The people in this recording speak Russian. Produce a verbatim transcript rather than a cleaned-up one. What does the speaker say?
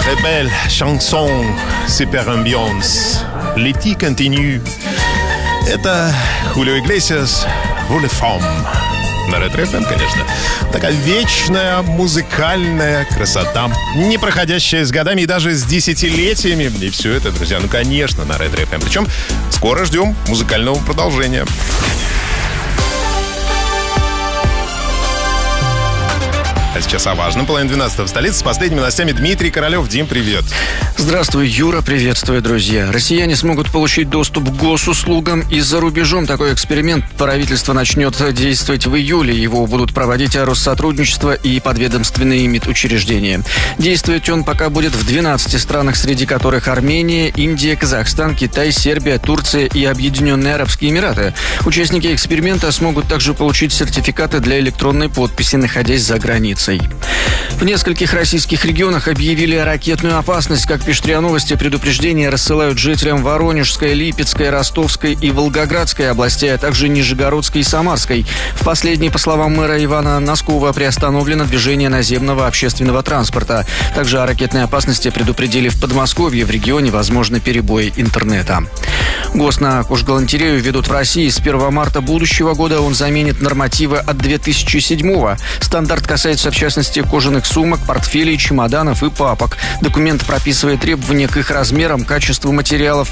Belle chanson, super ambiance, l'été continue. Это Хулио Иглесиас, Vous les femmes. На Ретро эф эм, конечно. Такая вечная музыкальная красота, не проходящая с годами и даже с десятилетиями. И все это, друзья, ну, конечно, на Ретро эф эм. Причем скоро ждем музыкального продолжения. А сейчас о важном. Половина двенадцатого в столице. С последними новостями Дмитрий Королев. Дим, привет. Здравствуй, Юра. Приветствую, друзья. Россияне смогут получить доступ к госуслугам и за рубежом. Такой эксперимент правительство начнет действовать в июле. Его будут проводить Россотрудничество и подведомственные медучреждения. Действовать он пока будет в двенадцати странах, среди которых Армения, Индия, Казахстан, Китай, Сербия, Турция и Объединенные Арабские Эмираты. Участники эксперимента смогут также получить сертификаты для электронной подписи, находясь за границей. В нескольких российских регионах объявили ракетную опасность. Как пишут РИА Новости, предупреждения рассылают жителям Воронежской, Липецкой, Ростовской и Волгоградской областей, а также Нижегородской и Самарской. В последней, по словам мэра Ивана Носкова, приостановлено движение наземного общественного транспорта. Также о ракетной опасности предупредили в Подмосковье. В регионе возможны перебои интернета. ГОС на кожгалантерею ведут в России. С первого марта будущего года он заменит нормативы от две тысячи седьмого. Стандарт касается, в частности, кожаных сумок, портфелей, чемоданов и папок. Документ прописывает требования к их размерам, качеству материалов